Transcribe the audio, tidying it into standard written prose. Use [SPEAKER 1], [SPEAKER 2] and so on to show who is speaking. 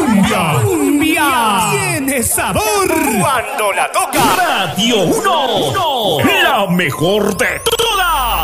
[SPEAKER 1] cumbia tiene sabor cuando la toca Radio 1, la mejor de todas.